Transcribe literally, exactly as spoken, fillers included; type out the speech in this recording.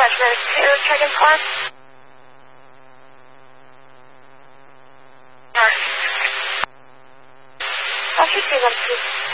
Pleasure to check-in card. That should be one, please.